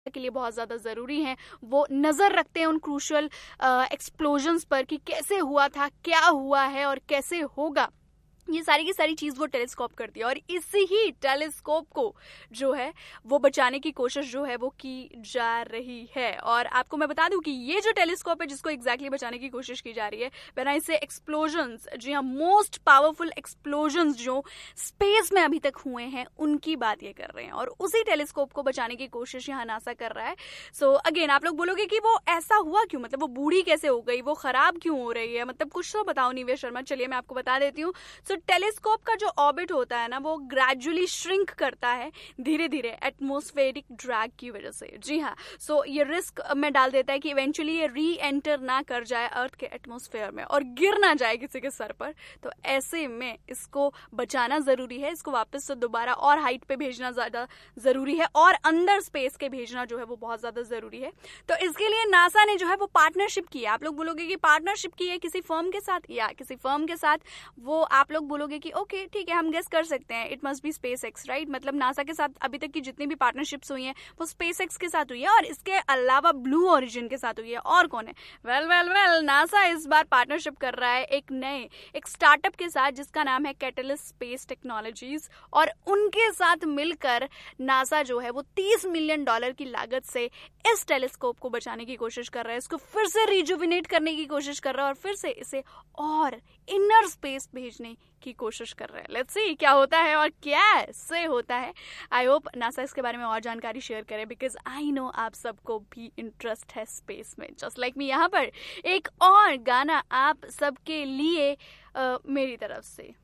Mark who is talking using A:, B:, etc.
A: के लिए बहुत ज़्यादा ज़रूरी हैं। वो नज़र रखते हैं उन क्रूशियल एक्सप्लोजन्स पर कि कैसे हुआ था, क्या हुआ है और कैसे होगा। ये सारी की सारी चीज़ वो टेलीस्कोप करती है और इसी ही टेलीस्कोप को जो है वो बचाने की कोशिश जो है वो की जा रही है। और आपको मैं बता दूं कि ये जो टेलीस्कोप है जिसको एग्जैक्टली बचाने की कोशिश की जा रही है, बना इसे एक्सप्लोजन्स, जी हाँ, मोस्ट पावरफुल एक्सप्लोजन्स जो स्पेस में अभी तक हुए हैं उनकी बात ये कर रहे हैं और उसी टेलीस्कोप को बचाने की कोशिश यहाँ नासा कर रहा है। सो अगेन आप लोग बोलोगे कि वो ऐसा हुआ क्यों, मतलब वो बूढ़ी कैसे हो गई, वो खराब क्यों हो रही है, मतलब कुछ तो बताओ निवेश शर्मा। चलिए मैं आपको बता देती हूँ। सो टेलीस्कोप का जो ऑर्बिट होता है ना वो ग्रेजुअली श्रिंक करता है धीरे धीरे एटमॉस्फेरिक ड्रैग की वजह से। जी हाँ, सो ये रिस्क में डाल देता है कि इवेंचुअली ये री एंटर ना कर जाए अर्थ के एटमॉस्फेयर में और गिर ना जाए किसी के सर पर। तो ऐसे में इसको बचाना जरूरी है, इसको वापस से दोबारा और हाइट पे भेजना ज्यादा जरूरी है और अंदर स्पेस के भेजना जो है वो बहुत ज्यादा जरूरी है। तो इसके लिए नासा ने जो है वो पार्टनरशिप की है। आप लोग बोलोगे कि पार्टनरशिप की है किसी फर्म के साथ, या किसी फर्म के साथ, वो आप लोग बोलोगे कि ओके ठीक है हम गेस कर सकते हैं, it must be space x, right. मतलब नासा के साथ अभी तक की जितनी भी पार्टनरशिप्स हुई हैं वो स्पेस एक्स के साथ हुई है और इसके अलावा ब्लू ओरिजिन के साथ हुई है। और कौन है? वेल नासा इस बार पार्टनरशिप कर रहा है एक स्टार्टअप के साथ जिसका नाम है कैटलिस्ट स्पेस टेक्नोलॉजीज। और उनके साथ मिलकर नासा जो है वो $30 मिलियन की लागत से इस टेलीस्कोप को बचाने की कोशिश कर रहा है, इसको फिर से रिजुविनेट करने की कोशिश कर रहा है और फिर से इसे और इनर स्पेस भेजने की कोशिश कर रहा है। लेट्स सी क्या होता है और कैसे होता है। आई होप नासा इसके बारे में और जानकारी शेयर करे बिकॉज आई नो आप सबको भी इंटरेस्ट है स्पेस में, जस्ट लाइक मी। यहाँ पर एक और गाना आप सबके लिए मेरी तरफ से।